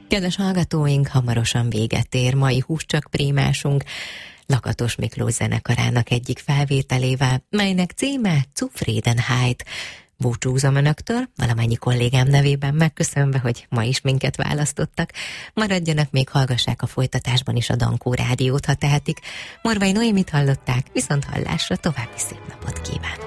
Kedves hallgatóink, hamarosan véget ér mai Húscsak Prímásunk Lakatos Miklós zenekarának egyik felvételével, melynek címe Zufriedenheit. Búcsúzom önöktől, valamennyi kollégám nevében megköszönve, hogy ma is minket választottak. Maradjanak még, hallgassák a folytatásban is a Dankó Rádiót, ha tehetik. Morvai Noémit hallották, viszont hallásra, további szép napot kívánok!